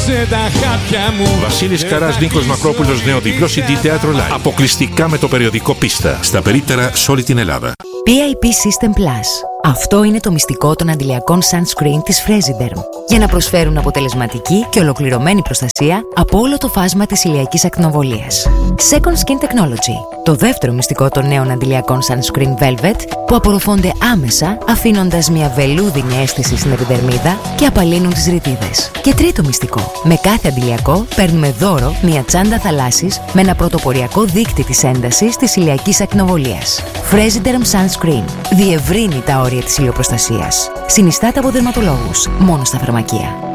Κόψε τα χάπια μου. Βασίλης Καράς, Νίκος Μακρόπουλος, νέο διπλό CD Θέατρο Live. Αποκλειστικά με το περιοδικό Πίστα. Στα περίπτερα σε όλη την Ελλάδα. PIP System Plus. Αυτό είναι το μυστικό των αντιλιακών sunscreen της Fresiderm, για να προσφέρουν αποτελεσματική και ολοκληρωμένη προστασία από όλο το φάσμα της ηλιακής ακτινοβολίας. Second Skin Technology. Το δεύτερο μυστικό των νέων αντιλιακών sunscreen Velvet, που απορροφώνται άμεσα, αφήνοντας μια βελούδινη αίσθηση στην επιδερμίδα και απαλύνουν τις ρητίδες. Και τρίτο μυστικό. Με κάθε αντιλιακό παίρνουμε δώρο μια τσάντα θαλάσσης με ένα πρωτοποριακό δείκτη της έντασης της ηλιακής ακτινοβολίας. Fresiderm Sunscreen. Διευρύνει τα όρια της ηλιοπροστασίας. Συνιστάται από δερματολόγους. Μόνο στα φαρμακεία.